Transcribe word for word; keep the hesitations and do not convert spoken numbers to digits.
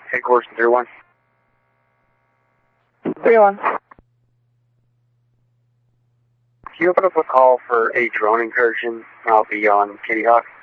Headquarters three one. three one. Can you open up a call for a drone incursion? I'll be on Kitty Hawk.